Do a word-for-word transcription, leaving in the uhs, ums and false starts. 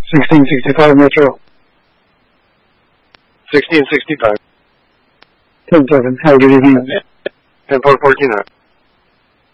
sixteen sixty-five Metro. sixteen sixty-five. ten seven. Have a good evening. ten four fourteen.